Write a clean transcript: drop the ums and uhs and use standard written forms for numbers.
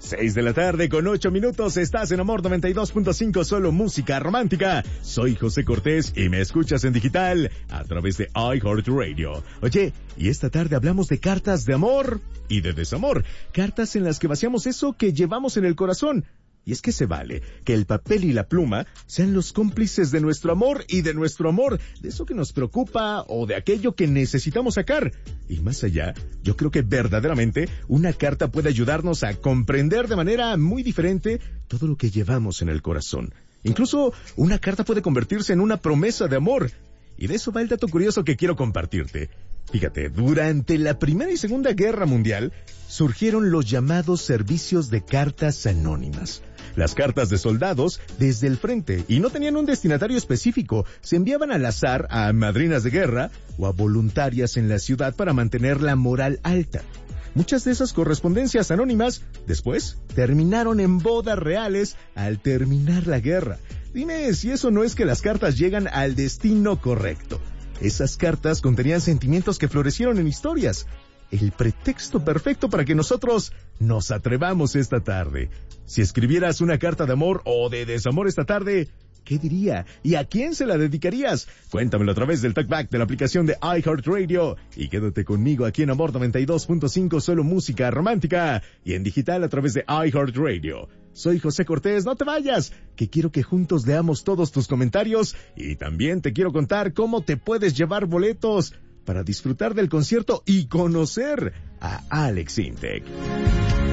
6 de la tarde con 8 minutos, estás en Amor 92.5, solo música romántica. Soy José Cortés y me escuchas en digital a través de iHeartRadio. Oye, y esta tarde hablamos de cartas de amor y de desamor. Cartas en las que vaciamos eso que llevamos en el corazón. Y es que se vale que el papel y la pluma sean los cómplices de nuestro amor y de nuestro amor, de eso que nos preocupa o de aquello que necesitamos sacar. Y más allá, yo creo que verdaderamente una carta puede ayudarnos a comprender de manera muy diferente todo lo que llevamos en el corazón. Incluso una carta puede convertirse en una promesa de amor. Y de eso va el dato curioso que quiero compartirte. Fíjate, durante la Primera y Segunda Guerra Mundial surgieron los llamados servicios de cartas anónimas. Las cartas de soldados desde el frente y no tenían un destinatario específico, se enviaban al azar a madrinas de guerra o a voluntarias en la ciudad para mantener la moral alta. Muchas de esas correspondencias anónimas después terminaron en bodas reales al terminar la guerra. Dime si eso no es que las cartas llegan al destino correcto. Esas cartas contenían sentimientos que florecieron en historias. El pretexto perfecto para que nosotros nos atrevamos esta tarde. Si escribieras una carta de amor o de desamor esta tarde, ¿qué diría? ¿Y a quién se la dedicarías? Cuéntamelo a través del talkback de la aplicación de iHeartRadio. Y quédate conmigo aquí en Amor 92.5, solo música romántica. Y en digital a través de iHeartRadio. Soy José Cortés, no te vayas, que quiero que juntos leamos todos tus comentarios. Y también te quiero contar cómo te puedes llevar boletos para disfrutar del concierto y conocer a Alex Intec.